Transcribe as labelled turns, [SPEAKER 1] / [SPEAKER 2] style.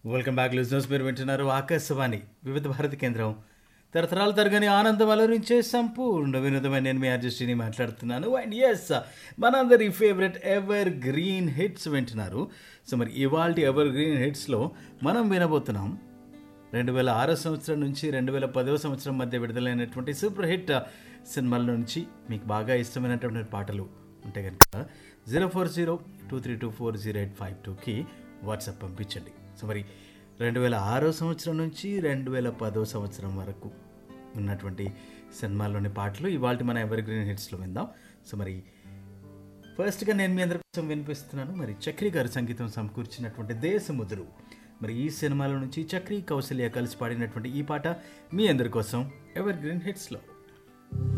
[SPEAKER 1] Welcome back listeners. మీరు వింటున్నారు ఆకాశవాణి వివిధ భారతి కేంద్రం. తరతరాలు తరగని ఆనందం అలరించే సంపూర్ణ వినోదమైన నేను మీ ఆర్జస్టీని మాట్లాడుతున్నాను. అండ్ ఎస్, మనందరి ఫేవరెట్ ఎవర్ గ్రీన్ హిట్స్ వింటున్నారు. సో మరి ఇవాల్టి ఎవర్ గ్రీన్ హిట్స్లో మనం వినబోతున్నాం 2006 సంవత్సరం నుంచి 2010 సంవత్సరం మధ్య విడుదలైనటువంటి సూపర్ హిట్ సినిమాల నుంచి మీకు బాగా ఇష్టమైనటువంటి పాటలు ఉంటే కనుక 0402324085 వాట్సాప్ పంపించండి. సో మరి 2006 సంవత్సరం నుంచి 2010 సంవత్సరం వరకు ఉన్నటువంటి సినిమాల్లోని పాటలు ఇవాళ మన ఎవర్ గ్రీన్ హిట్స్లో విందాం. సో మరి ఫస్ట్గా నేను మీ అందరి కోసం వినిపిస్తున్నాను. మరి చక్రి గారు సంగీతం సమకూర్చినటువంటి దేశముద్రు. మరి ఈ సినిమాల నుంచి చక్రి కౌసల్య కలిసి పాడినటువంటి ఈ పాట మీ అందరి కోసం ఎవర్ గ్రీన్ హిట్స్లో.